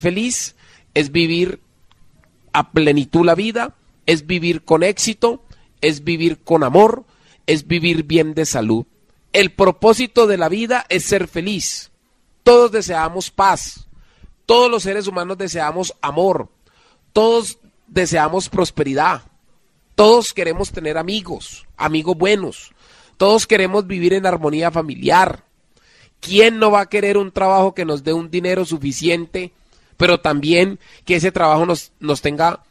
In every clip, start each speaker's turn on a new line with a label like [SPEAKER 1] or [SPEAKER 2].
[SPEAKER 1] feliz es vivir a plenitud la vida, es vivir con éxito, es vivir con amor, es vivir bien de salud. El propósito de la vida es ser feliz. Todos deseamos paz, todos los seres humanos deseamos amor, todos deseamos prosperidad, todos queremos tener amigos, amigos buenos, todos queremos vivir en armonía familiar. ¿Quién no va a querer un trabajo que nos dé un dinero suficiente, pero también que ese trabajo nos tenga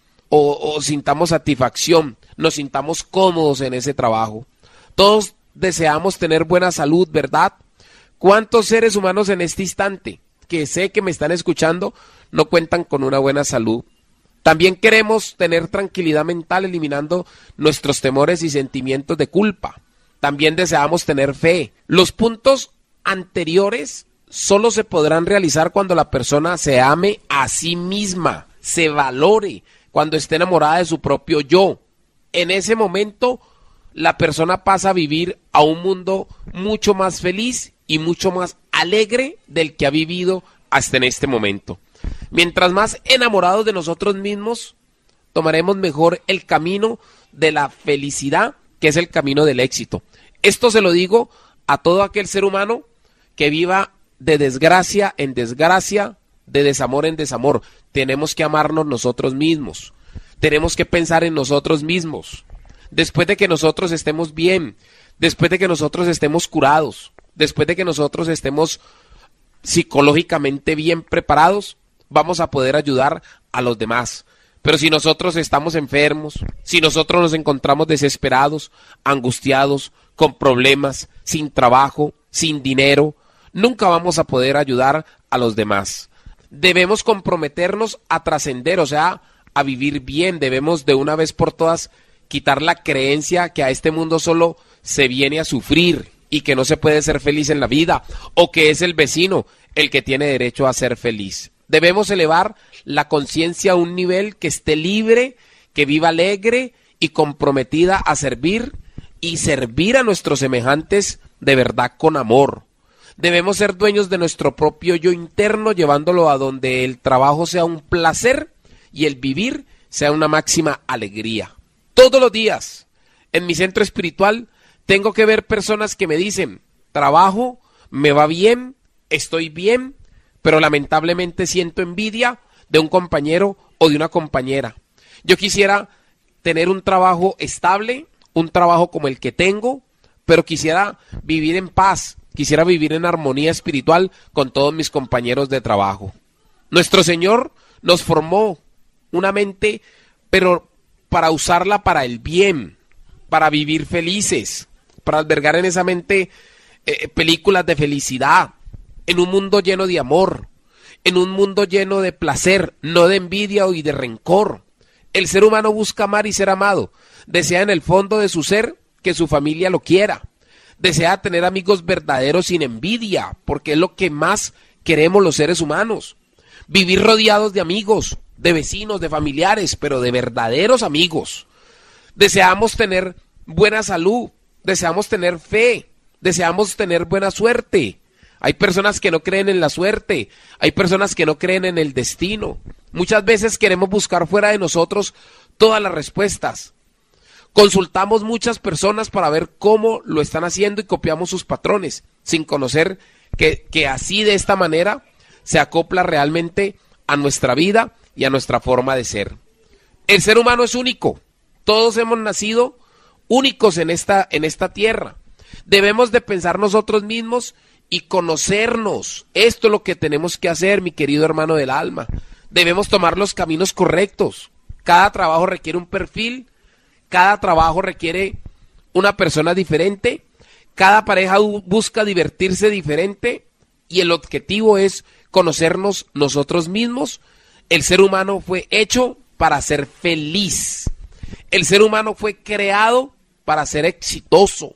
[SPEAKER 1] o sintamos satisfacción, nos sintamos cómodos en ese trabajo? Todos deseamos tener buena salud, ¿verdad? ¿Cuántos seres humanos en este instante, que sé que me están escuchando, no cuentan con una buena salud? También queremos tener tranquilidad mental eliminando nuestros temores y sentimientos de culpa. También deseamos tener fe. Los puntos anteriores solo se podrán realizar cuando la persona se ame a sí misma, se valore, cuando esté enamorada de su propio yo. En ese momento, la persona pasa a vivir a un mundo mucho más feliz y mucho más alegre del que ha vivido hasta en este momento. Mientras más enamorados de nosotros mismos, tomaremos mejor el camino de la felicidad, que es el camino del éxito. Esto se lo digo a todo aquel ser humano que viva de desgracia en desgracia, de desamor en desamor. Tenemos que amarnos nosotros mismos. Tenemos que pensar en nosotros mismos. Después de que nosotros estemos bien, después de que nosotros estemos curados, después de que nosotros estemos psicológicamente bien preparados, vamos a poder ayudar a los demás. Pero si nosotros estamos enfermos, si nosotros nos encontramos desesperados, angustiados, con problemas, sin trabajo, sin dinero, nunca vamos a poder ayudar a los demás. Debemos comprometernos a trascender, o sea, a vivir bien. Debemos de una vez por todas quitar la creencia que a este mundo solo se viene a sufrir y que no se puede ser feliz en la vida, o que es el vecino el que tiene derecho a ser feliz. Debemos elevar la conciencia a un nivel que esté libre, que viva alegre y comprometida a servir y servir a nuestros semejantes de verdad con amor. Debemos ser dueños de nuestro propio yo interno, llevándolo a donde el trabajo sea un placer y el vivir sea una máxima alegría. Todos los días, en mi centro espiritual, tengo que ver personas que me dicen: trabajo, me va bien, estoy bien, pero lamentablemente siento envidia de un compañero o de una compañera. Yo quisiera tener un trabajo estable, un trabajo como el que tengo, pero quisiera vivir en paz, quisiera vivir en armonía espiritual con todos mis compañeros de trabajo. Nuestro Señor nos formó una mente, pero para usarla para el bien, para vivir felices, para albergar en esa mente películas de felicidad, en un mundo lleno de amor, en un mundo lleno de placer, no de envidia y de rencor. El ser humano busca amar y ser amado, desea en el fondo de su ser que su familia lo quiera, desea tener amigos verdaderos sin envidia, porque es lo que más queremos los seres humanos. Vivir rodeados de amigos, de vecinos, de familiares, pero de verdaderos amigos. Deseamos tener buena salud, deseamos tener fe, deseamos tener buena suerte. Hay personas que no creen en la suerte, hay personas que no creen en el destino. Muchas veces queremos buscar fuera de nosotros todas las respuestas. Consultamos muchas personas para ver cómo lo están haciendo y copiamos sus patrones, sin conocer que así, de esta manera, se acopla realmente a nuestra vida y a nuestra forma de ser. El ser humano es único. Todos hemos nacido únicos en esta tierra. Debemos de pensar nosotros mismos y conocernos. Esto es lo que tenemos que hacer, mi querido hermano del alma. Debemos tomar los caminos correctos. Cada trabajo requiere un perfil, cada trabajo requiere una persona diferente, cada pareja busca divertirse diferente y el objetivo es conocernos nosotros mismos. El ser humano fue hecho para ser feliz. El ser humano fue creado para ser exitoso.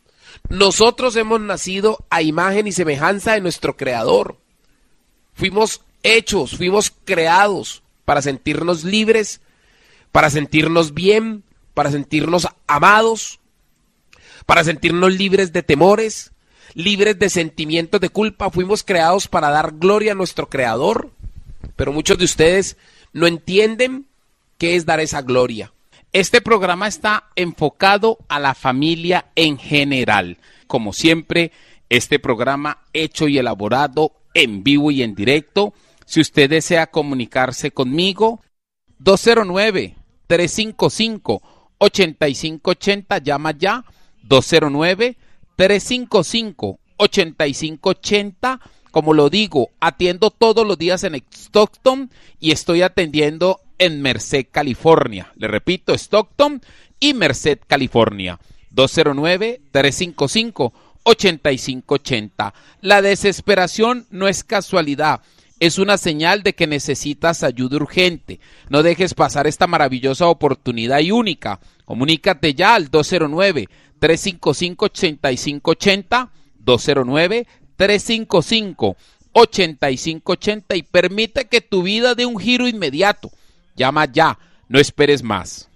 [SPEAKER 1] Nosotros hemos nacido a imagen y semejanza de nuestro Creador. Fuimos hechos, fuimos creados para sentirnos libres, para sentirnos bien, para sentirnos amados, para sentirnos libres de temores, libres de sentimientos de culpa. Fuimos creados para dar gloria a nuestro Creador. pero muchos de ustedes no entienden qué es dar esa gloria.
[SPEAKER 2] Este programa está enfocado a la familia en general. Como siempre, este programa hecho y elaborado en vivo y en directo. Si usted desea comunicarse conmigo, 209-355-8580, llama ya, 209-355-8580. Como lo digo, atiendo todos los días en Stockton y estoy atendiendo en Merced, California. Le repito, Stockton y Merced, California. 209-355-8580. La desesperación no es casualidad, es una señal de que necesitas ayuda urgente. No dejes pasar esta maravillosa oportunidad y única. Comunícate ya al 209-355-8580, 209-355-8580 y permite que tu vida dé un giro inmediato. Llama ya, no esperes más.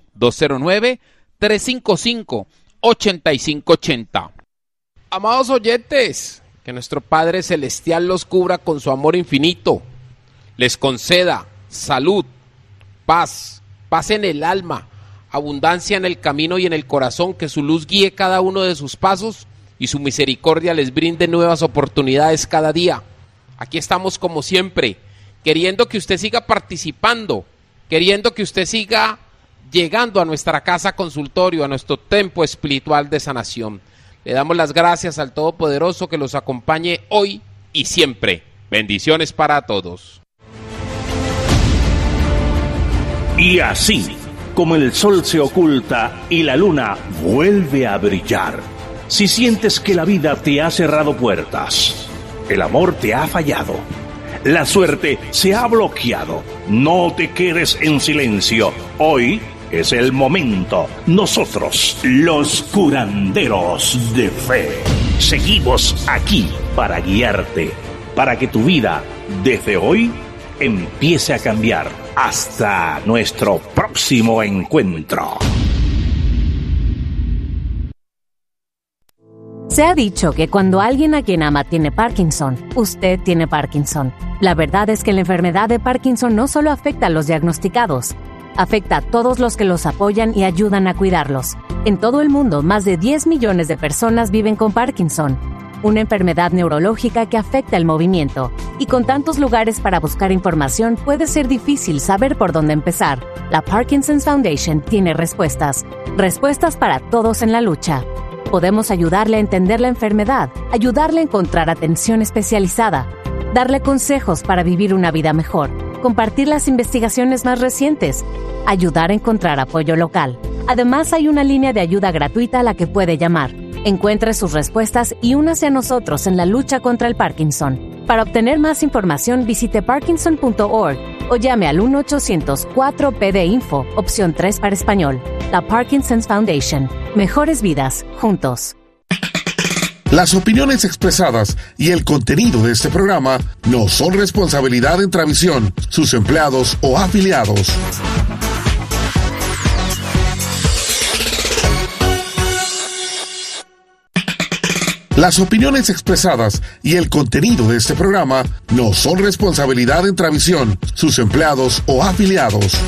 [SPEAKER 2] 209-355-8580. Amados oyentes, que nuestro Padre Celestial los cubra con su amor infinito, les conceda salud, paz en el alma, abundancia en el camino y en el corazón, que su luz guíe cada uno de sus pasos y su misericordia les brinde nuevas oportunidades cada día. Aquí estamos como siempre, queriendo que usted siga participando, queriendo que usted siga llegando a nuestra casa consultorio, a nuestro templo espiritual de sanación. Le damos las gracias al Todopoderoso que los acompañe hoy y siempre. Bendiciones para todos.
[SPEAKER 3] Y así, como el sol se oculta y la luna vuelve a brillar, si sientes que la vida te ha cerrado puertas, el amor te ha fallado, la suerte se ha bloqueado, no te quedes en silencio. Hoy es el momento. Nosotros, los curanderos de fe, seguimos aquí para guiarte, para que tu vida desde hoy empiece a cambiar. Hasta nuestro próximo encuentro.
[SPEAKER 4] Se ha dicho que cuando alguien a quien ama tiene Parkinson, usted tiene Parkinson. La verdad es que la enfermedad de Parkinson no solo afecta a los diagnosticados, afecta a todos los que los apoyan y ayudan a cuidarlos. En todo el mundo, más de 10 millones de personas viven con Parkinson, una enfermedad neurológica que afecta el movimiento. Y con tantos lugares para buscar información, puede ser difícil saber por dónde empezar. La Parkinson's Foundation tiene respuestas para todos en la lucha. Podemos ayudarle a entender la enfermedad, ayudarle a encontrar atención especializada, darle consejos para vivir una vida mejor, compartir las investigaciones más recientes, ayudar a encontrar apoyo local. Además, hay una línea de ayuda gratuita a la que puede llamar. Encuentre sus respuestas y únase a nosotros en la lucha contra el Parkinson. Para obtener más información, visite parkinson.org o llame al 1-800-4PD-INFO, opción 3 para español. La Parkinson's Foundation. Mejores vidas, juntos.
[SPEAKER 5] Las opiniones expresadas y el contenido de este programa no son responsabilidad de Intravisión, sus empleados o afiliados. Las opiniones expresadas y el contenido de este programa no son responsabilidad de Intravisión, sus empleados o afiliados.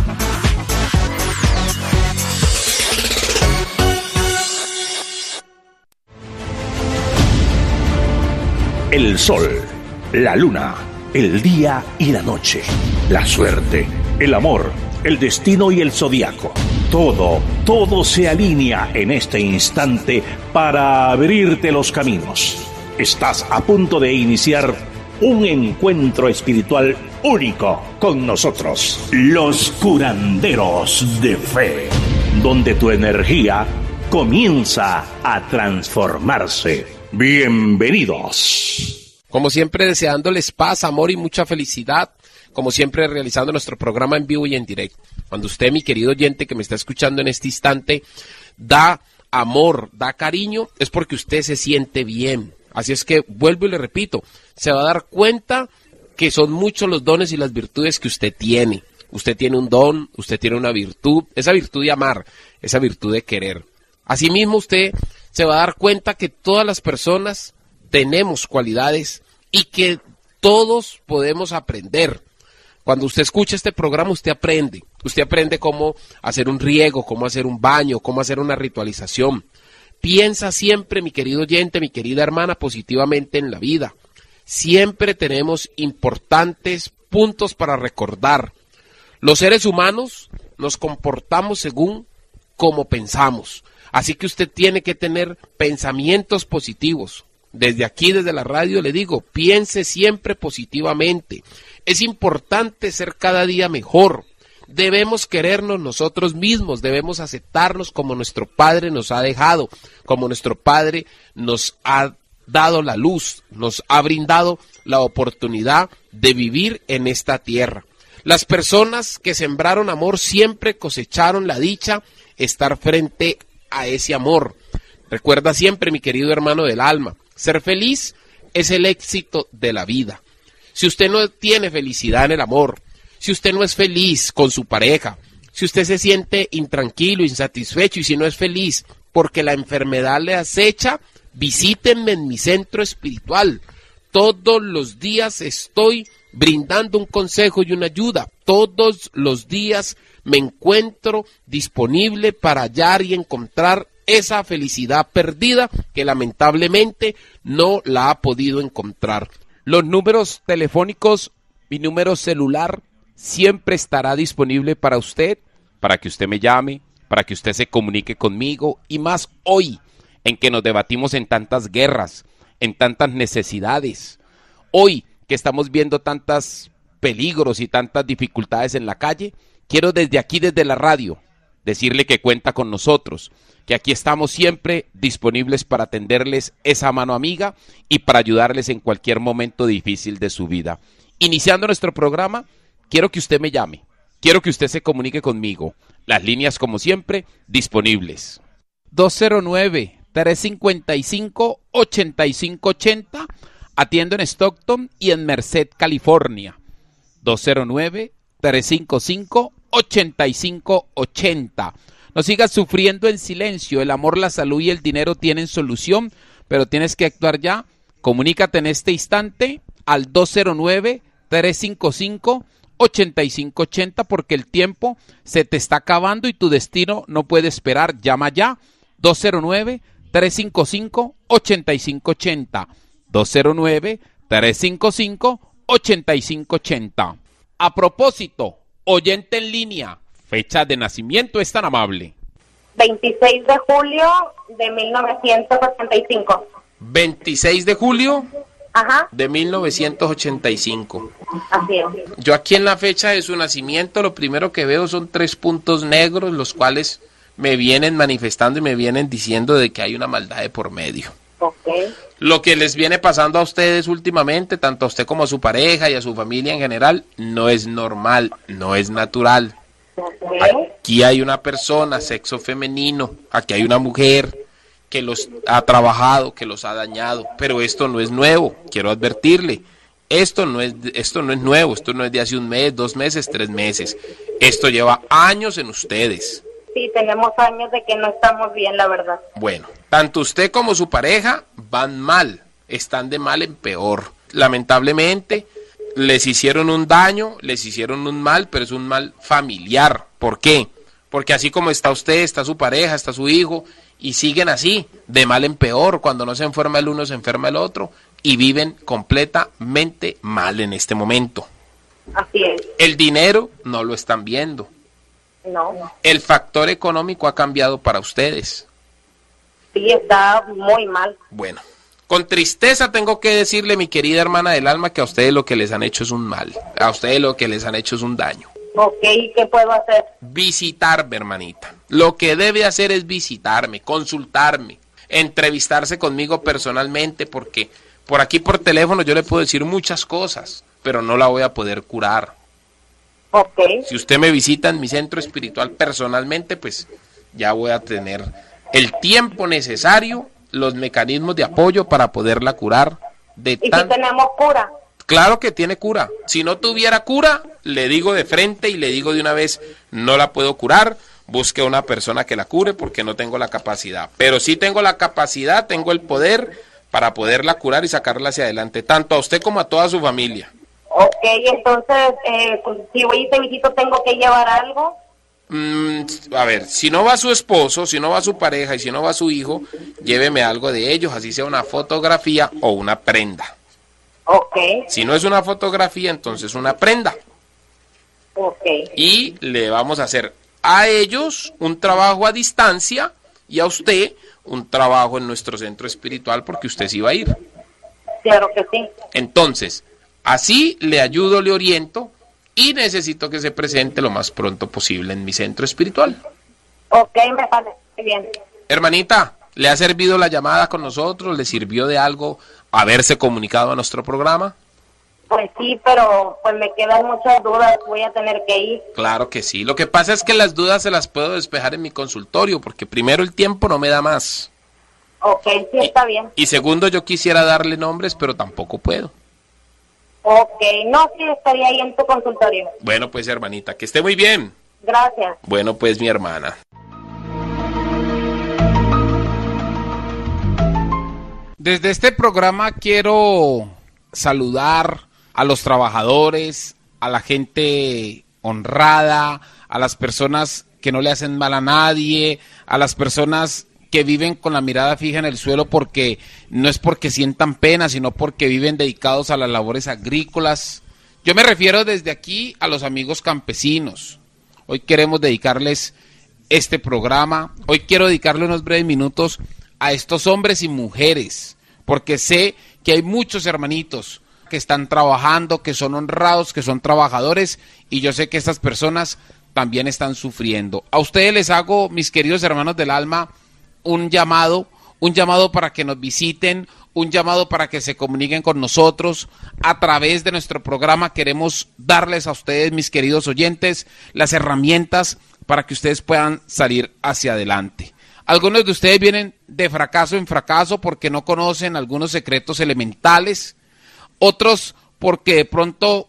[SPEAKER 3] El sol, la luna, el día y la noche, la suerte, el amor, el destino y el zodiaco. Todo se alinea en este instante para abrirte los caminos. Estás a punto de iniciar un encuentro espiritual único con nosotros, los curanderos de fe, donde tu energía comienza a transformarse. Bienvenidos.
[SPEAKER 1] Como siempre, deseándoles paz, amor y mucha felicidad. Como siempre, realizando nuestro programa en vivo y en directo. Cuando usted, mi querido oyente que me está escuchando en este instante, da amor, da cariño, es porque usted se siente bien. Así es que, vuelvo y le repito, se va a dar cuenta que son muchos los dones y las virtudes que usted tiene. Usted tiene un don, usted tiene una virtud, esa virtud de amar, esa virtud de querer. Asimismo, usted se va a dar cuenta que todas las personas tenemos cualidades y que todos podemos aprender. Cuando usted escucha este programa, usted aprende. Usted aprende cómo hacer un riego, cómo hacer un baño, cómo hacer una ritualización. Piensa siempre, mi querido oyente, mi querida hermana, positivamente en la vida. Siempre tenemos importantes puntos para recordar. Los seres humanos nos comportamos según cómo pensamos. Así que usted tiene que tener pensamientos positivos. Desde aquí, desde la radio, le digo, piense siempre positivamente. Es importante ser cada día mejor. Debemos querernos nosotros mismos, debemos aceptarnos como nuestro Padre nos ha dejado, como nuestro Padre nos ha dado la luz, nos ha brindado la oportunidad de vivir en esta tierra. Las personas que sembraron amor siempre cosecharon la dicha, estar frente a ese amor. Recuerda siempre, mi querido hermano del alma, ser feliz es el éxito de la vida. Si usted no tiene felicidad en el amor, si usted no es feliz con su pareja, si usted se siente intranquilo, insatisfecho y si no es feliz porque la enfermedad le acecha, visítenme en mi centro espiritual. Todos los días estoy brindando un consejo y una ayuda. Todos los días me encuentro disponible para hallar y encontrar esa felicidad perdida que lamentablemente no la ha podido encontrar.
[SPEAKER 2] Los números telefónicos, mi número celular, siempre estará disponible para usted, para que usted me llame, para que usted se comunique conmigo, y más hoy, en que nos debatimos en tantas guerras, en tantas necesidades. Hoy que estamos viendo tantos peligros y tantas dificultades en la calle, quiero desde aquí, desde la radio, decirle que cuenta con nosotros, que aquí estamos siempre disponibles para tenderles esa mano amiga y para ayudarles en cualquier momento difícil de su vida. Iniciando nuestro programa, quiero que usted me llame, quiero que usted se comunique conmigo. Las líneas, como siempre, disponibles. 209-355-8580, atiendo en Stockton y en Merced, California. 209-355-8580. No sigas sufriendo en silencio, el amor, la salud y el dinero tienen solución, pero tienes que actuar ya. Comunícate en este instante al 209-355-8580 porque el tiempo se te está acabando y tu destino no puede esperar. Llama ya, 209-355-8580, 209-355-8580. A propósito, oyente en línea, fecha de nacimiento es tan amable.
[SPEAKER 6] 26 de julio de 1985.
[SPEAKER 1] 26 de julio
[SPEAKER 6] Ajá,
[SPEAKER 1] de 1985.
[SPEAKER 6] así es.
[SPEAKER 1] Yo aquí en la fecha de su nacimiento lo primero que veo son 3 puntos negros, los cuales me vienen manifestando y me vienen diciendo de que hay una maldad de por medio.
[SPEAKER 6] Ok,
[SPEAKER 1] Lo que les viene pasando a ustedes últimamente, tanto a usted como a su pareja y a su familia en general, no es normal, no es natural.
[SPEAKER 6] ok,
[SPEAKER 1] Aquí hay una persona, sexo femenino, aquí hay una mujer que los ha trabajado, que los ha dañado, pero esto no es nuevo, quiero advertirle. Esto no es nuevo, esto no es de hace un mes, 2 meses, 3 meses. Esto lleva años en ustedes.
[SPEAKER 6] sí, tenemos años de que no estamos bien, la verdad.
[SPEAKER 1] Bueno, tanto usted como su pareja van mal, están de mal en peor. Lamentablemente, les hicieron un daño, les hicieron un mal, pero es un mal familiar. ¿Por qué? Porque así como está usted, está su pareja, está su hijo, y siguen así, de mal en peor. Cuando no se enferma el uno, se enferma el otro, y viven completamente mal en este momento.
[SPEAKER 6] Así es.
[SPEAKER 1] El dinero no lo están viendo.
[SPEAKER 6] No,
[SPEAKER 1] El factor económico ha cambiado para ustedes.
[SPEAKER 6] sí, está muy mal.
[SPEAKER 1] Bueno, con tristeza tengo que decirle, mi querida hermana del alma, que a ustedes lo que les han hecho es un mal. A ustedes lo que les han hecho es un daño.
[SPEAKER 6] Ok, ¿qué puedo hacer?
[SPEAKER 1] Visitarme, hermanita. Lo que debe hacer es visitarme, consultarme, entrevistarse conmigo personalmente, porque por aquí por teléfono yo le puedo decir muchas cosas, pero no la voy a poder curar.
[SPEAKER 6] Ok,
[SPEAKER 1] Si usted me visita en mi centro espiritual personalmente, pues ya voy a tener el tiempo necesario, los mecanismos de apoyo para poderla curar de
[SPEAKER 6] ¿y si
[SPEAKER 1] tan...
[SPEAKER 6] tenemos cura?
[SPEAKER 1] Claro que tiene cura. Si no tuviera cura, le digo de frente y le digo de una vez, no la puedo curar, busque a una persona que la cure porque no tengo la capacidad. Pero sí tengo la capacidad, tengo el poder para poderla curar y sacarla hacia adelante, tanto a usted como a toda su familia.
[SPEAKER 6] Ok, entonces, si voy y te visito, ¿tengo que llevar algo?
[SPEAKER 1] A ver, si no va su esposo, si no va su pareja y si no va su hijo, lléveme algo de ellos, así sea una fotografía o una prenda.
[SPEAKER 6] Ok,
[SPEAKER 1] Si no es una fotografía, entonces una prenda.
[SPEAKER 6] ok.
[SPEAKER 1] Y le vamos a hacer a ellos un trabajo a distancia y a usted un trabajo en nuestro centro espiritual porque usted sí va a ir.
[SPEAKER 6] Claro que sí.
[SPEAKER 1] Entonces, así le ayudo, le oriento y necesito que se presente lo más pronto posible en mi centro espiritual.
[SPEAKER 6] Ok, me parece bien.
[SPEAKER 1] Hermanita, ¿le ha servido la llamada con nosotros? ¿Le sirvió de algo haberse comunicado a nuestro programa?
[SPEAKER 6] Pues sí, pero pues me quedan muchas dudas, voy a tener que ir.
[SPEAKER 1] Claro que sí. Lo que pasa es que las dudas se las puedo despejar en mi consultorio, porque primero el tiempo no me da más.
[SPEAKER 6] Ok, sí, está bien.
[SPEAKER 1] Y segundo, yo quisiera darle nombres, pero tampoco puedo.
[SPEAKER 6] Ok, no, sí, estaría ahí en tu consultorio.
[SPEAKER 1] Bueno, pues hermanita, que esté muy bien.
[SPEAKER 6] Gracias.
[SPEAKER 1] Bueno, pues mi hermana.
[SPEAKER 2] Desde este programa quiero saludar a los trabajadores, a la gente honrada, a las personas que no le hacen mal a nadie, a las personas que viven con la mirada fija en el suelo porque no es porque sientan pena, sino porque viven dedicados a las labores agrícolas. Yo me refiero desde aquí a los amigos campesinos. Hoy queremos dedicarles este programa. Hoy quiero dedicarle unos breves minutos a estos hombres y mujeres, porque sé que hay muchos hermanitos que están trabajando, que son honrados, que son trabajadores, y yo sé que estas personas también están sufriendo. A ustedes les hago, mis queridos hermanos del alma, un llamado para que nos visiten, un llamado para que se comuniquen con nosotros. A través de nuestro programa queremos darles a ustedes, mis queridos oyentes, las herramientas para que ustedes puedan salir hacia adelante. Algunos de ustedes vienen de fracaso en fracaso porque no conocen algunos secretos elementales, otros porque de pronto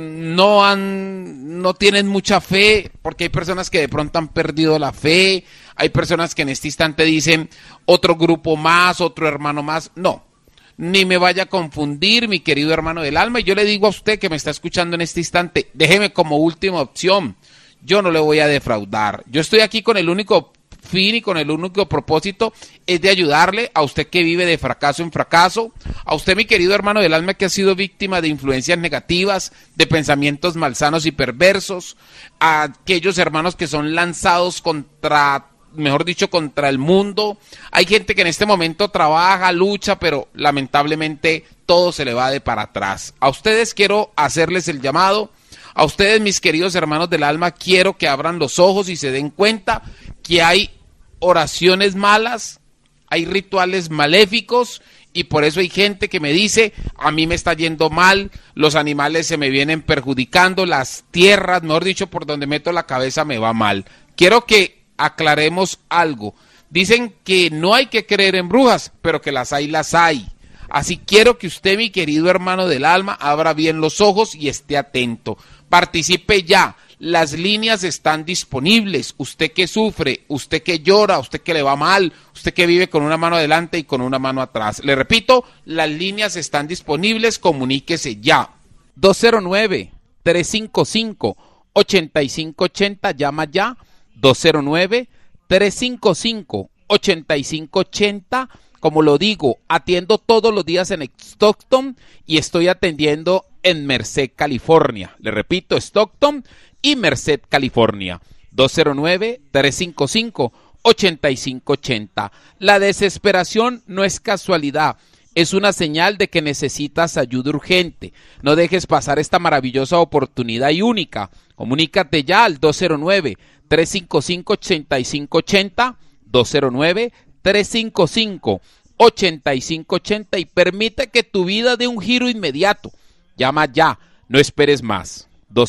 [SPEAKER 2] no tienen mucha fe, porque hay personas que de pronto han perdido la fe, hay personas que en este instante dicen otro grupo más, otro hermano más. No, ni me vaya a confundir, mi querido hermano del alma, y yo le digo a usted que me está escuchando en este instante, déjeme como última opción, yo no le voy a defraudar, yo estoy aquí con el único fin y con el único propósito es de ayudarle a usted que vive de fracaso en fracaso, a usted, mi querido hermano del alma, que ha sido víctima de influencias negativas, de pensamientos malsanos y perversos, a aquellos hermanos que son lanzados contra el mundo. Hay gente que en este momento trabaja, lucha, pero lamentablemente todo se le va de para atrás. A ustedes quiero hacerles el llamado. A ustedes, mis queridos hermanos del alma, quiero que abran los ojos y se den cuenta que hay oraciones malas, hay rituales maléficos, y por eso hay gente que me dice, a mí me está yendo mal, los animales se me vienen perjudicando, las tierras, mejor dicho, por donde meto la cabeza me va mal. Quiero que aclaremos algo. Dicen que no hay que creer en brujas, pero que las hay, las hay. Así quiero que usted, mi querido hermano del alma, abra bien los ojos y esté atento. Participe ya. Las líneas están disponibles. Usted que sufre, usted que llora, usted que le va mal, usted que vive con una mano adelante y con una mano atrás. Le repito, las líneas están disponibles. Comuníquese ya. 209-355-8580. Llama ya. 209-355-8580. Como lo digo, atiendo todos los días en Stockton y estoy atendiendo en Merced, California. Le repito, Stockton y Merced, California. 209-355-8580. La desesperación no es casualidad, es una señal de que necesitas ayuda urgente. No dejes pasar esta maravillosa oportunidad y única. Comunícate ya al 209-355-8580, 209-355-8580 y permite que tu vida dé un giro inmediato. Llama ya, no esperes más.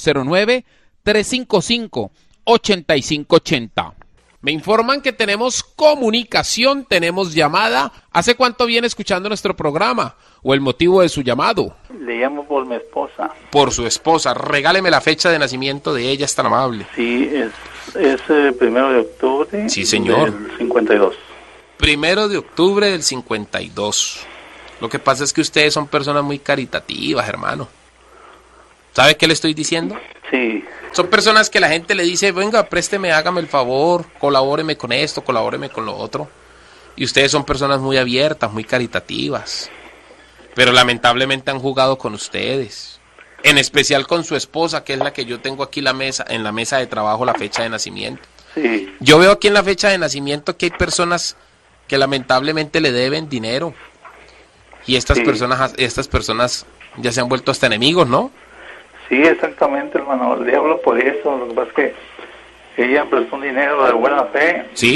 [SPEAKER 2] 209-355-8580. Me informan que tenemos comunicación, tenemos llamada. ¿Hace cuánto viene escuchando nuestro programa? ¿O el motivo de su llamado?
[SPEAKER 7] Le llamo por mi esposa.
[SPEAKER 1] Por su esposa. Regáleme la fecha de nacimiento de ella, es tan amable.
[SPEAKER 7] Sí, es 1 de octubre.
[SPEAKER 1] Sí, señor.
[SPEAKER 7] Del 52.
[SPEAKER 1] 1 de octubre del 52. Lo que pasa es que ustedes son personas muy caritativas, hermano. ¿Sabe qué le estoy diciendo?
[SPEAKER 7] Sí,
[SPEAKER 1] Son personas que la gente le dice, venga, présteme, hágame el favor, colabóreme con esto, colabóreme con lo otro. Y ustedes son personas muy abiertas, muy caritativas. Pero lamentablemente han jugado con ustedes. En especial con su esposa, que es la que yo tengo aquí en la mesa de trabajo, la fecha de nacimiento.
[SPEAKER 7] sí,
[SPEAKER 1] Yo veo aquí en la fecha de nacimiento que hay personas que lamentablemente le deben dinero. Y estas
[SPEAKER 7] Sí.
[SPEAKER 1] personas ya se han vuelto hasta enemigos, ¿no?
[SPEAKER 7] sí, exactamente, hermano. Le hablo por eso. Lo que pasa es que ella prestó un dinero de buena fe.
[SPEAKER 1] Sí.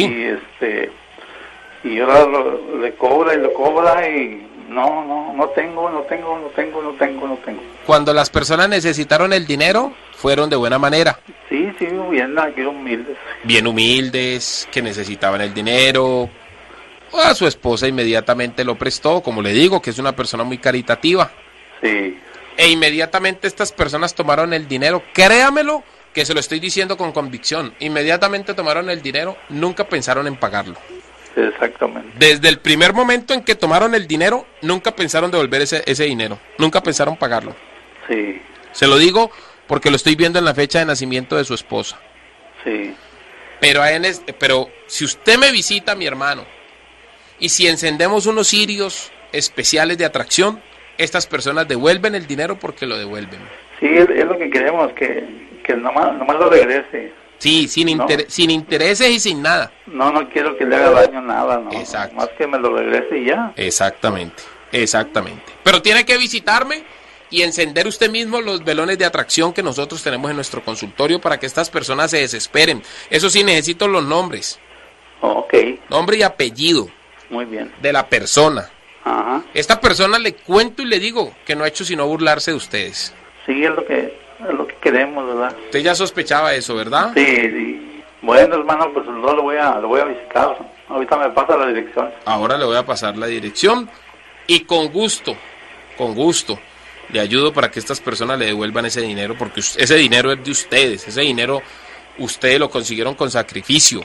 [SPEAKER 7] Y ahora le cobra y lo cobra y no tengo.
[SPEAKER 1] Cuando las personas necesitaron el dinero, fueron de buena manera.
[SPEAKER 7] Sí, bien, aquí humildes.
[SPEAKER 1] Bien humildes, que necesitaban el dinero. A su esposa inmediatamente lo prestó, como le digo, que es una persona muy caritativa.
[SPEAKER 7] Sí,
[SPEAKER 1] E inmediatamente estas personas tomaron el dinero, créamelo, que se lo estoy diciendo con convicción. Inmediatamente tomaron el dinero, nunca pensaron en pagarlo.
[SPEAKER 7] exactamente.
[SPEAKER 1] Desde el primer momento en que tomaron el dinero, nunca pensaron devolver ese dinero, nunca pensaron pagarlo.
[SPEAKER 7] Sí,
[SPEAKER 1] Se lo digo porque lo estoy viendo en la fecha de nacimiento de su esposa.
[SPEAKER 7] sí,
[SPEAKER 1] Pero si usted me visita, mi hermano, y si encendemos unos cirios especiales de atracción, estas personas devuelven el dinero porque lo devuelven.
[SPEAKER 7] sí, es lo que queremos, que nomás lo regrese.
[SPEAKER 1] Sí,
[SPEAKER 7] No.
[SPEAKER 1] sin intereses y sin nada.
[SPEAKER 7] No quiero que le haga daño nada, no.
[SPEAKER 1] Exacto.
[SPEAKER 7] Más que me lo regrese y ya.
[SPEAKER 1] Exactamente. Pero tiene que visitarme y encender usted mismo los velones de atracción que nosotros tenemos en nuestro consultorio para que estas personas se desesperen. Eso sí, necesito los nombres.
[SPEAKER 7] Ok,
[SPEAKER 1] Nombre y apellido
[SPEAKER 7] muy bien.
[SPEAKER 1] de la persona.
[SPEAKER 7] Ajá.
[SPEAKER 1] Esta persona le cuento y le digo que no ha hecho sino burlarse de ustedes.
[SPEAKER 7] Sí, es lo que queremos, ¿verdad?
[SPEAKER 1] Usted ya sospechaba eso, ¿verdad?
[SPEAKER 7] Sí. Bueno, hermano, pues no lo voy a visitar. Ahorita me pasa la dirección.
[SPEAKER 1] Ahora le voy a pasar la dirección y con gusto, le ayudo para que estas personas le devuelvan ese dinero, porque ese dinero es de ustedes, ese dinero ustedes lo consiguieron con sacrificio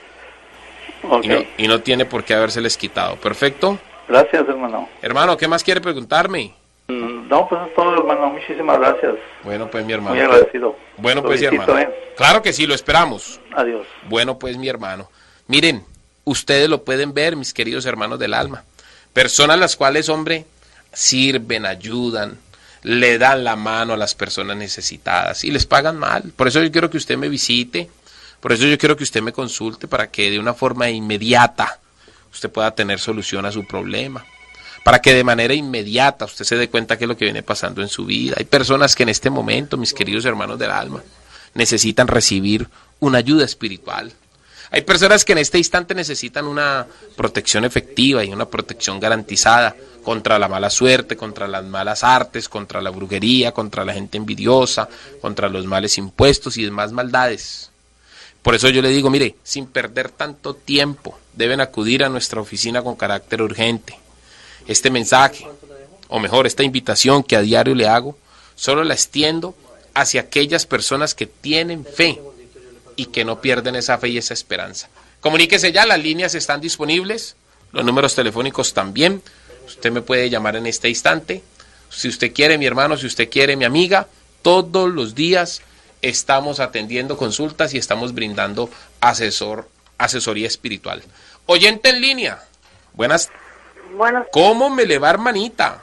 [SPEAKER 7] Ok.
[SPEAKER 1] y no tiene por qué habérseles quitado. ¿Perfecto?
[SPEAKER 7] Gracias, hermano.
[SPEAKER 1] Hermano, ¿qué más quiere preguntarme?
[SPEAKER 7] No, pues es todo, hermano. Muchísimas gracias.
[SPEAKER 1] Bueno, pues mi hermano.
[SPEAKER 7] Muy agradecido.
[SPEAKER 1] Bueno,
[SPEAKER 7] Lo
[SPEAKER 1] pues mi
[SPEAKER 7] visito,
[SPEAKER 1] hermano. Claro que sí, lo esperamos.
[SPEAKER 7] Adiós.
[SPEAKER 1] Bueno, pues mi hermano. Miren, ustedes lo pueden ver, mis queridos hermanos del alma. Personas las cuales, hombre, sirven, ayudan, le dan la mano a las personas necesitadas y les pagan mal. Por eso yo quiero que usted me visite, por eso yo quiero que usted me consulte para que de una forma inmediata usted pueda tener solución a su problema. Para que de manera inmediata usted se dé cuenta qué es lo que viene pasando en su vida. Hay personas que en este momento, mis queridos hermanos del alma, necesitan recibir una ayuda espiritual. Hay personas que en este instante necesitan una protección efectiva y una protección garantizada contra la mala suerte, contra las malas artes, contra la brujería, contra la gente envidiosa, contra los males impuestos y demás maldades. Por eso yo le digo, mire, sin perder tanto tiempo, deben acudir a nuestra oficina con carácter urgente. Este mensaje, o mejor, esta invitación que a diario le hago, solo la extiendo hacia aquellas personas que tienen fe y que no pierden esa fe y esa esperanza. Comuníquese ya, las líneas están disponibles, los números telefónicos también. Usted me puede llamar en este instante. Si usted quiere, mi hermano, si usted quiere, mi amiga, todos los días estamos atendiendo consultas y estamos brindando asesoría espiritual. Oyente en línea, buenas.
[SPEAKER 6] Bueno,
[SPEAKER 1] ¿Cómo me le va, hermanita?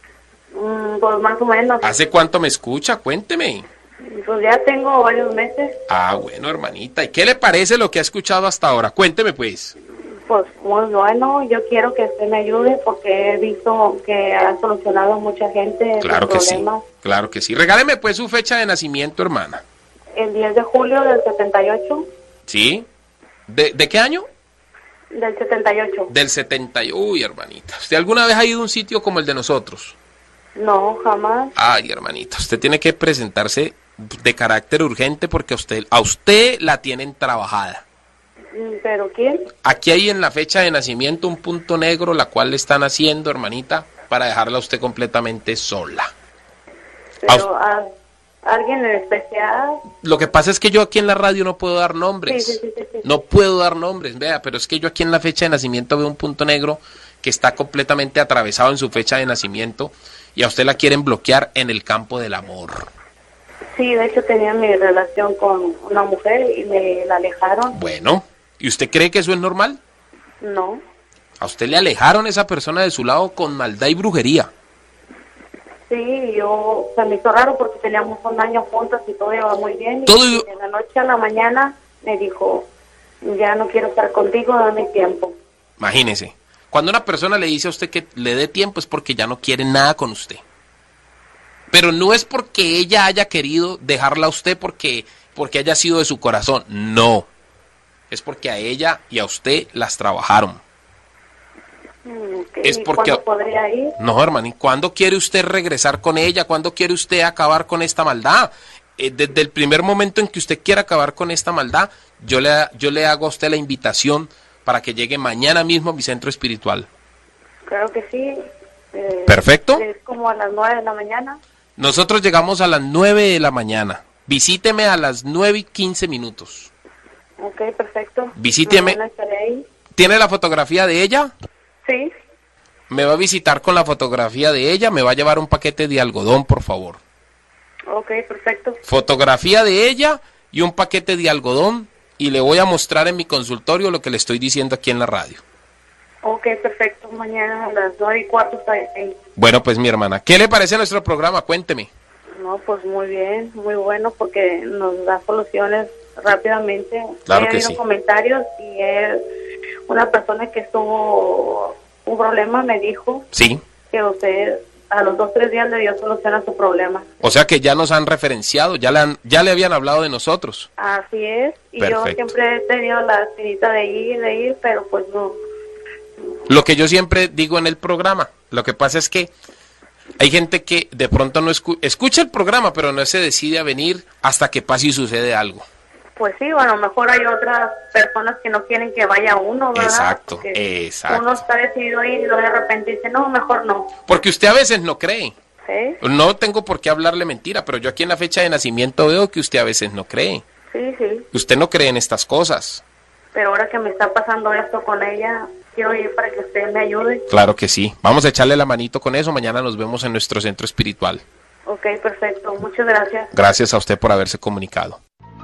[SPEAKER 6] pues más o menos.
[SPEAKER 1] ¿Hace cuánto me escucha? Cuénteme.
[SPEAKER 6] Pues ya tengo varios meses.
[SPEAKER 1] Ah, bueno, hermanita. ¿Y qué le parece lo que ha escuchado hasta ahora? Cuénteme, pues.
[SPEAKER 6] Pues muy bueno, yo quiero que usted me ayude porque he visto que ha solucionado a mucha gente
[SPEAKER 1] Claro
[SPEAKER 6] sus
[SPEAKER 1] que sí,
[SPEAKER 6] problemas.
[SPEAKER 1] claro que sí. Regáleme, pues, su fecha de nacimiento, hermana.
[SPEAKER 6] El 10 de julio del 78.
[SPEAKER 1] ¿Sí? ¿De qué año?
[SPEAKER 6] Del 78.
[SPEAKER 1] Del 70. Uy, hermanita. ¿Usted alguna vez ha ido a un sitio como el de nosotros?
[SPEAKER 6] No, jamás.
[SPEAKER 1] Ay, hermanita, usted tiene que presentarse de carácter urgente porque a usted la tienen trabajada.
[SPEAKER 6] ¿Pero quién?
[SPEAKER 1] Aquí hay en la fecha de nacimiento un punto negro, la cual le están haciendo, hermanita, para dejarla a usted completamente sola.
[SPEAKER 6] Pero alguien en especial.
[SPEAKER 1] Lo que pasa es que yo aquí en la radio no puedo dar nombres.
[SPEAKER 6] Sí.
[SPEAKER 1] No puedo dar nombres, vea, pero es que yo aquí en la fecha de nacimiento veo un punto negro que está completamente atravesado en su fecha de nacimiento y a usted la quieren bloquear en el campo del amor.
[SPEAKER 6] Sí, de hecho tenía mi relación con una mujer y me la alejaron.
[SPEAKER 2] Bueno, ¿y usted cree que eso es normal?
[SPEAKER 6] No.
[SPEAKER 2] A usted le alejaron a esa persona de su lado con maldad y brujería.
[SPEAKER 6] Sí, se me hizo raro porque teníamos un año juntos y todo iba muy bien.
[SPEAKER 2] Todo
[SPEAKER 6] Y de la noche a la mañana me dijo, ya no quiero estar contigo, dame tiempo.
[SPEAKER 2] Imagínese, cuando una persona le dice a usted que le dé tiempo es porque ya no quiere nada con usted. Pero no es porque ella haya querido dejarla a usted porque haya sido de su corazón. No. Es porque a ella y a usted las trabajaron.
[SPEAKER 6] Okay.
[SPEAKER 2] Es porque...
[SPEAKER 6] ¿Cuándo podría ir?
[SPEAKER 2] No, hermano, ¿y cuándo quiere usted regresar con ella? ¿Cuándo quiere usted acabar con esta maldad? Desde el primer momento en que usted quiera acabar con esta maldad, yo le hago a usted la invitación para que llegue mañana mismo a mi centro espiritual.
[SPEAKER 6] Claro que sí.
[SPEAKER 2] ¿Perfecto?
[SPEAKER 6] Es como a las 9 de la mañana.
[SPEAKER 2] Nosotros llegamos a las 9 de la mañana. Visíteme a las 9:15.
[SPEAKER 6] Ok, perfecto.
[SPEAKER 2] Visíteme.
[SPEAKER 6] Mañana estaré ahí.
[SPEAKER 2] ¿Tiene la fotografía de ella?
[SPEAKER 6] Sí.
[SPEAKER 2] Me va a visitar con la fotografía de ella. Me va a llevar un paquete de algodón, por favor.
[SPEAKER 6] Ok, perfecto.
[SPEAKER 2] Fotografía de ella y un paquete de algodón. Y le voy a mostrar en mi consultorio lo que le estoy diciendo aquí en la radio.
[SPEAKER 6] Ok, perfecto. Mañana a las 9:15 estaré ahí.
[SPEAKER 2] Bueno, pues mi hermana, ¿qué le parece nuestro programa? Cuénteme.
[SPEAKER 6] No, pues muy bien, muy bueno porque nos da soluciones rápidamente.
[SPEAKER 2] Claro
[SPEAKER 6] He
[SPEAKER 2] que
[SPEAKER 6] oído
[SPEAKER 2] sí.
[SPEAKER 6] comentarios y una persona que tuvo un problema me dijo
[SPEAKER 2] Sí.
[SPEAKER 6] que usted a los 2-3 días le dio solución a su problema.
[SPEAKER 2] O sea que ya nos han referenciado, ya le habían hablado de nosotros.
[SPEAKER 6] Así es, y
[SPEAKER 2] Perfecto.
[SPEAKER 6] yo siempre he tenido la espinita de ir, pero pues no.
[SPEAKER 2] Lo que yo siempre digo en el programa, lo que pasa es que hay gente que de pronto no escucha el programa, pero no se decide a venir hasta que pase y sucede algo.
[SPEAKER 6] Pues sí, bueno, a lo mejor hay otras personas que no quieren que vaya uno, ¿verdad?
[SPEAKER 2] Exacto,
[SPEAKER 6] Porque
[SPEAKER 2] exacto.
[SPEAKER 6] uno está decidido a ir y luego de repente dice, no, mejor no.
[SPEAKER 2] Porque usted a veces no cree.
[SPEAKER 6] ¿Sí?
[SPEAKER 2] No tengo por qué hablarle mentira, pero yo aquí en la fecha de nacimiento veo que usted a veces no cree.
[SPEAKER 6] Sí, sí.
[SPEAKER 2] Usted no cree en estas cosas.
[SPEAKER 6] Pero ahora que me está pasando esto con ella, quiero ir para que usted me ayude.
[SPEAKER 2] Claro que sí. Vamos a echarle la manito con eso. Mañana nos vemos en nuestro centro espiritual.
[SPEAKER 6] Ok, perfecto. Muchas gracias.
[SPEAKER 2] Gracias a usted por haberse comunicado.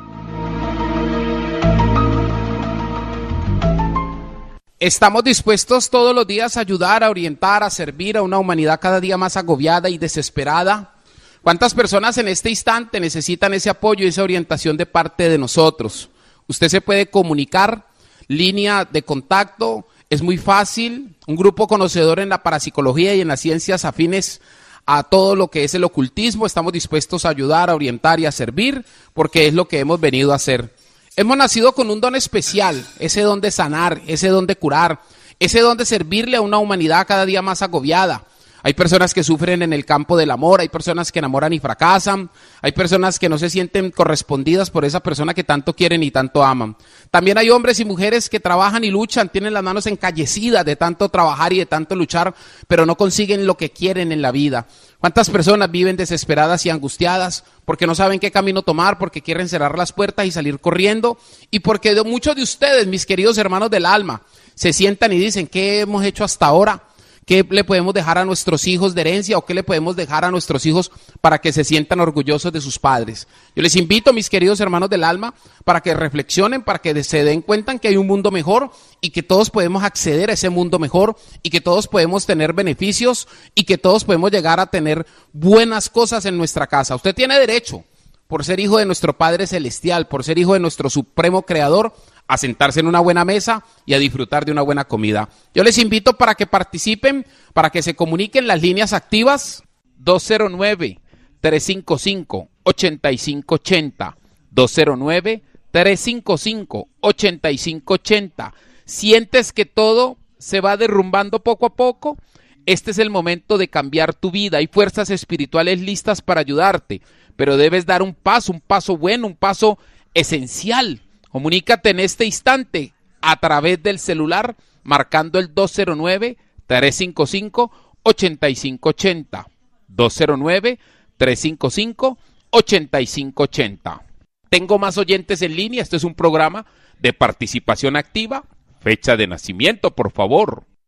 [SPEAKER 1] Estamos dispuestos todos los días a ayudar, a orientar, a servir a una humanidad cada día más agobiada y desesperada. ¿Cuántas personas en este instante necesitan ese apoyo y esa orientación de parte de nosotros? Usted se puede comunicar, línea de contacto, es muy fácil, un grupo conocedor en la parapsicología y en las ciencias afines a todo lo que es el ocultismo. Estamos dispuestos a ayudar, a orientar y a servir, porque es lo que hemos venido a hacer. Hemos nacido con un don especial, ese don de sanar, ese don de curar, ese don de servirle a una humanidad cada día más agobiada. Hay personas que sufren en el campo del amor, hay personas que enamoran y fracasan, hay personas que no se sienten correspondidas por esa persona que tanto quieren y tanto aman. También hay hombres y mujeres que trabajan y luchan, tienen las manos encallecidas de tanto trabajar y de tanto luchar, pero no consiguen lo que quieren en la vida. ¿Cuántas personas viven desesperadas y angustiadas porque no saben qué camino tomar, porque quieren cerrar las puertas y salir corriendo? Y porque muchos de ustedes, mis queridos hermanos del alma, se sientan y dicen, ¿qué hemos hecho hasta ahora? ¿Qué le podemos dejar a nuestros hijos de herencia o qué le podemos dejar a nuestros hijos para que se sientan orgullosos de sus padres? Yo les invito, mis queridos hermanos del alma, para que reflexionen, para que se den cuenta que hay un mundo mejor y que todos podemos acceder a ese mundo mejor y que todos podemos tener beneficios y que todos podemos llegar a tener buenas cosas en nuestra casa. Usted tiene derecho, por ser hijo de nuestro Padre Celestial, por ser hijo de nuestro Supremo Creador, a sentarse en una buena mesa y a disfrutar de una buena comida. Yo les invito para que participen, para que se comuniquen las líneas activas 209-355-8580, 209-355-8580. ¿Sientes que todo se va derrumbando poco a poco? Este es el momento de cambiar tu vida. Hay fuerzas espirituales listas para ayudarte, pero debes dar un paso bueno, un paso esencial. Comunícate en este instante a través del celular marcando el 209-355-8580. 209-355-8580. Tengo más oyentes en línea. Este es un programa de participación activa. Fecha de nacimiento, por favor.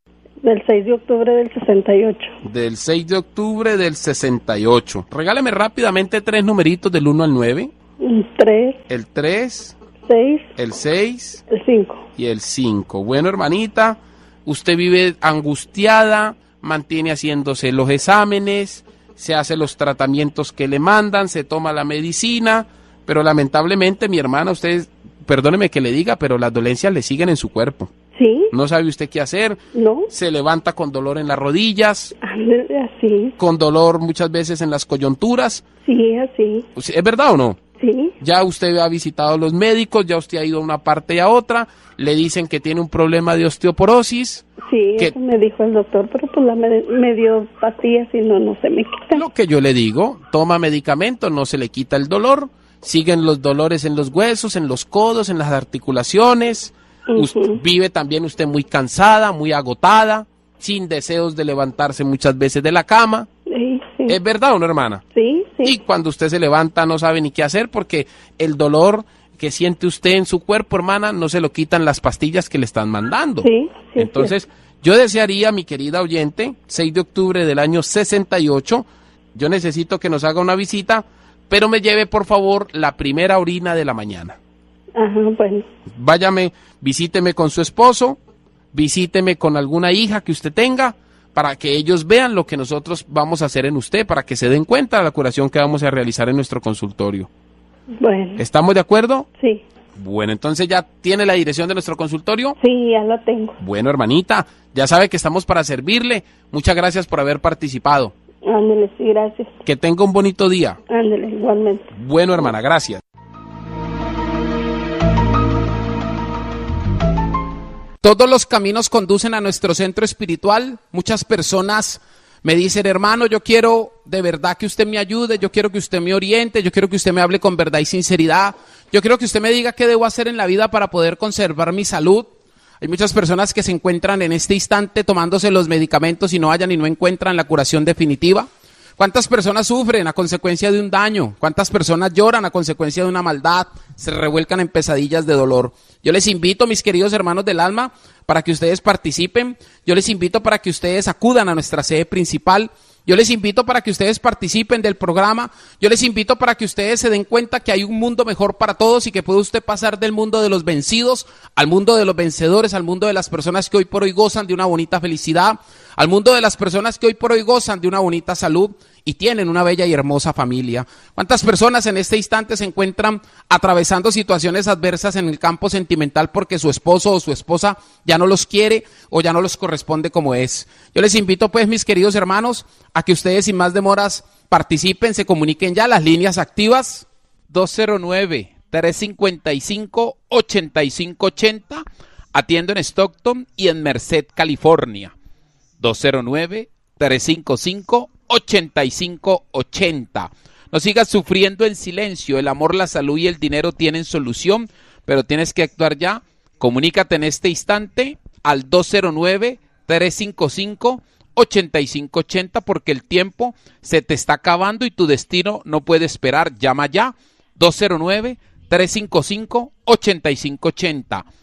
[SPEAKER 6] Del 6 de octubre del 68.
[SPEAKER 2] Del 6 de octubre del 68. Regáleme rápidamente 3 numeritos del 1 al 9.
[SPEAKER 6] 3.
[SPEAKER 2] El 3.
[SPEAKER 6] 6.
[SPEAKER 2] El 6.
[SPEAKER 6] El 5.
[SPEAKER 2] Y el 5. Bueno, hermanita, usted vive angustiada, mantiene haciéndose los exámenes, se hace los tratamientos que le mandan, se toma la medicina, pero lamentablemente, mi hermana, usted, perdóneme que le diga, pero las dolencias le siguen en su cuerpo.
[SPEAKER 6] ¿Sí?
[SPEAKER 2] No sabe usted qué hacer.
[SPEAKER 6] No.
[SPEAKER 2] Se levanta con dolor en las rodillas,
[SPEAKER 6] Así.
[SPEAKER 2] con dolor muchas veces en las coyunturas.
[SPEAKER 6] Sí, así.
[SPEAKER 2] ¿Es verdad o no?
[SPEAKER 6] Sí.
[SPEAKER 2] Ya usted ha visitado a los médicos, ya usted ha ido a una parte y a otra, le dicen que tiene un problema de osteoporosis.
[SPEAKER 6] Sí,
[SPEAKER 2] que
[SPEAKER 6] eso me dijo el doctor, pero pues me dio pastillas y no se me quita.
[SPEAKER 2] Lo que yo le digo, toma medicamento, no se le quita el dolor, siguen los dolores en los huesos, en los codos, en las articulaciones. Vive también usted muy cansada, muy agotada, sin deseos de levantarse muchas veces de la cama.
[SPEAKER 6] Sí, sí.
[SPEAKER 2] ¿Es verdad o no, hermana?
[SPEAKER 6] Sí, sí.
[SPEAKER 2] Y cuando usted se levanta no sabe ni qué hacer porque el dolor que siente usted en su cuerpo, hermana, no se lo quitan las pastillas que le están mandando.
[SPEAKER 6] Sí, sí.
[SPEAKER 2] Entonces, yo desearía, mi querida oyente, 6 de octubre del año 68, yo necesito que nos haga una visita, pero me lleve, por favor, la primera orina de la mañana.
[SPEAKER 6] Ajá, bueno.
[SPEAKER 2] Váyame, visíteme con su esposo, visíteme con alguna hija que usted tenga, para que ellos vean lo que nosotros vamos a hacer en usted, para que se den cuenta de la curación que vamos a realizar en nuestro consultorio.
[SPEAKER 6] Bueno.
[SPEAKER 2] ¿Estamos de acuerdo?
[SPEAKER 6] Sí.
[SPEAKER 2] Bueno, entonces ya tiene la dirección de nuestro consultorio.
[SPEAKER 6] Sí, ya la tengo.
[SPEAKER 2] Bueno, hermanita, ya sabe que estamos para servirle. Muchas gracias por haber participado.
[SPEAKER 6] Ándele, sí, gracias.
[SPEAKER 2] Que tenga un bonito día.
[SPEAKER 6] Ándele, igualmente.
[SPEAKER 2] Bueno, hermana, gracias. Todos los caminos conducen a nuestro centro espiritual. Muchas personas me dicen, hermano, yo quiero de verdad que usted me ayude, yo quiero que usted me oriente, yo quiero que usted me hable con verdad y sinceridad, yo quiero que usted me diga qué debo hacer en la vida para poder conservar mi salud. Hay muchas personas que se encuentran en este instante tomándose los medicamentos y no hallan y no encuentran la curación definitiva. ¿Cuántas personas sufren a consecuencia de un daño? ¿Cuántas personas lloran a consecuencia de una maldad? Se revuelcan en pesadillas de dolor. Yo les invito, mis queridos hermanos del alma, para que ustedes participen. Yo les invito para que ustedes acudan a nuestra sede principal. Yo les invito para que ustedes participen del programa. Yo les invito para que ustedes se den cuenta que hay un mundo mejor para todos y que puede usted pasar del mundo de los vencidos al mundo de los vencedores, al mundo de las personas que hoy por hoy gozan de una bonita felicidad, al mundo de las personas que hoy por hoy gozan de una bonita salud y tienen una bella y hermosa familia. ¿Cuántas personas en este instante se encuentran atravesando situaciones adversas en el campo sentimental porque su esposo o su esposa ya no los quiere o ya no los corresponde como es? Yo les invito pues, mis queridos hermanos, a que ustedes sin más demoras participen, se comuniquen ya. Las líneas activas 209-355-8580, atiendo en Stockton y en Merced, California. 209-355-8580. No sigas sufriendo en silencio. El amor, la salud y el dinero tienen solución, pero tienes que actuar ya. Comunícate en este instante al 209-355-8580 porque el tiempo se te está acabando y tu destino no puede esperar. Llama ya. 209-355-8580.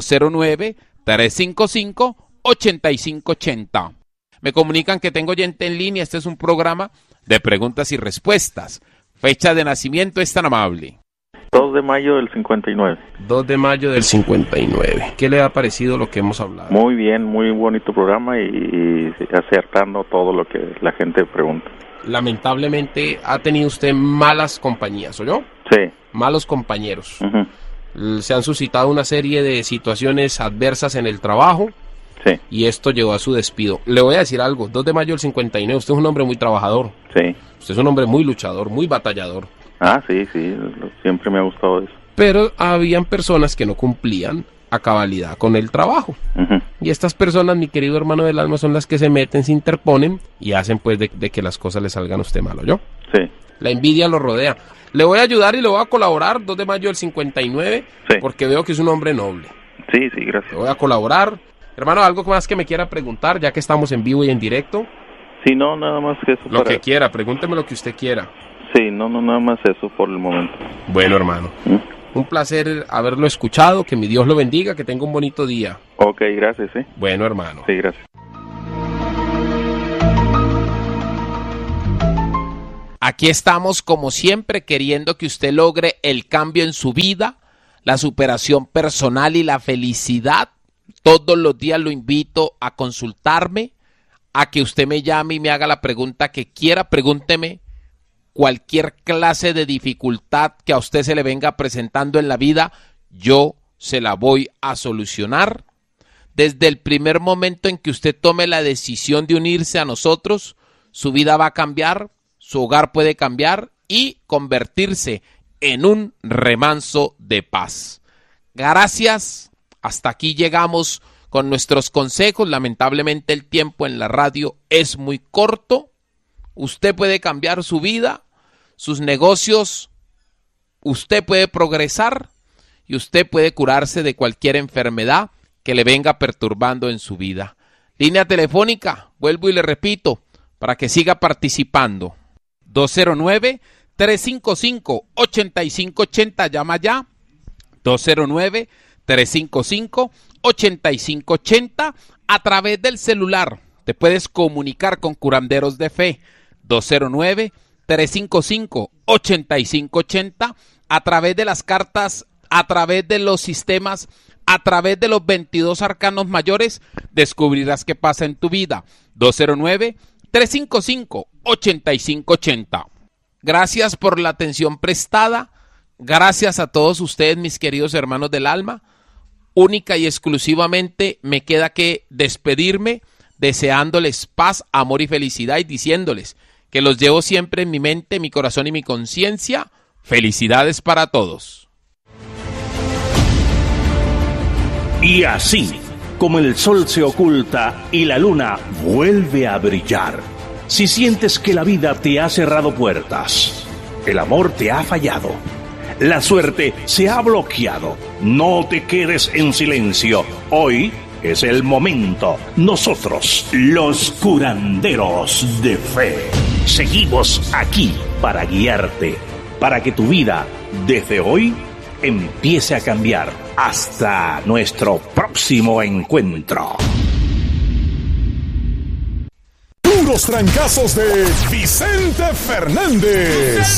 [SPEAKER 2] 209-355-8580. Me comunican que tengo oyente en línea. Este es un programa de preguntas y respuestas. Fecha de nacimiento es tan amable.
[SPEAKER 8] 2 de mayo del 59.
[SPEAKER 2] 2 de mayo del 59. ¿Qué le ha parecido lo que hemos hablado?
[SPEAKER 8] Muy bien, muy bonito programa y acertando todo lo que la gente pregunta.
[SPEAKER 2] Lamentablemente ha tenido usted malas compañías, ¿oyó?
[SPEAKER 8] Sí.
[SPEAKER 2] Malos compañeros.
[SPEAKER 8] Uh-huh.
[SPEAKER 2] Se han suscitado una serie de situaciones adversas en el trabajo.
[SPEAKER 8] Sí.
[SPEAKER 2] Y esto llevó a su despido. Le voy a decir algo, 2 de mayo del 59, usted es un hombre muy trabajador.
[SPEAKER 8] Sí.
[SPEAKER 2] Usted es un hombre muy luchador, muy batallador.
[SPEAKER 8] Ah, sí, siempre me ha gustado eso.
[SPEAKER 2] Pero habían personas que no cumplían a cabalidad con el trabajo.
[SPEAKER 8] Uh-huh.
[SPEAKER 2] Y estas personas, mi querido hermano del alma, son las que se meten, se interponen y hacen pues de que las cosas le salgan a usted malo, ¿yo?
[SPEAKER 8] Sí.
[SPEAKER 2] La envidia lo rodea. Le voy a ayudar y le voy a colaborar, 2 de mayo del 59,
[SPEAKER 8] sí,
[SPEAKER 2] porque veo que es un hombre noble.
[SPEAKER 8] Sí, gracias.
[SPEAKER 2] Le voy a colaborar. Hermano, ¿algo más que me quiera preguntar, ya que estamos en vivo y en directo?
[SPEAKER 8] Sí, no, nada más que eso.
[SPEAKER 2] Lo que quiera, pregúnteme lo que usted quiera.
[SPEAKER 8] Sí, no, nada más eso por el momento.
[SPEAKER 2] Bueno, hermano. Un placer haberlo escuchado, que mi Dios lo bendiga, que tenga un bonito día.
[SPEAKER 8] Ok, gracias, sí.
[SPEAKER 2] Bueno, hermano.
[SPEAKER 8] Sí, gracias.
[SPEAKER 2] Aquí estamos como siempre queriendo que usted logre el cambio en su vida, la superación personal y la felicidad. Todos los días lo invito a consultarme, a que usted me llame y me haga la pregunta que quiera. Pregúnteme cualquier clase de dificultad que a usted se le venga presentando en la vida, yo se la voy a solucionar. Desde el primer momento en que usted tome la decisión de unirse a nosotros, su vida va a cambiar, su hogar puede cambiar y convertirse en un remanso de paz. Gracias. Hasta aquí llegamos con nuestros consejos. Lamentablemente el tiempo en la radio es muy corto. Usted puede cambiar su vida, sus negocios, usted puede progresar y usted puede curarse de cualquier enfermedad que le venga perturbando en su vida. Línea telefónica, vuelvo y le repito, para que siga participando. 209-355-8580, llama ya. 209-355-8580 a través del celular. Te puedes comunicar con Curanderos de Fe. 209-355-8580 a través de las cartas, a través de los sistemas, a través de los 22 arcanos mayores, descubrirás qué pasa en tu vida. 209-355-8580. Gracias por la atención prestada. Gracias a todos ustedes, mis queridos hermanos del alma. Única y exclusivamente me queda que despedirme deseándoles paz, amor y felicidad y diciéndoles que los llevo siempre en mi mente, mi corazón y mi conciencia. Felicidades para todos.
[SPEAKER 3] Y así, como el sol se oculta y la luna vuelve a brillar, si sientes que la vida te ha cerrado puertas, el amor te ha fallado, la suerte se ha bloqueado, no te quedes en silencio. Hoy es el momento. Nosotros, los curanderos de fe, seguimos aquí para guiarte, para que tu vida desde hoy empiece a cambiar. Hasta nuestro próximo encuentro.
[SPEAKER 9] Puros trancazos de Vicente Fernández.